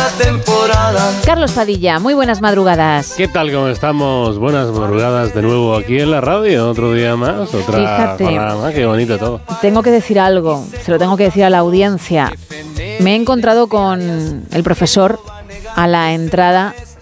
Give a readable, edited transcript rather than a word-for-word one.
temporada. Carlos Padilla, muy buenas madrugadas. ¿Qué tal? ¿Cómo estamos? Buenas madrugadas de nuevo aquí en la radio. Otro día más, otra programa. Qué bonito todo. Tengo que decir algo, se lo tengo que decir a la audiencia. Me he encontrado con el profesor a la entrada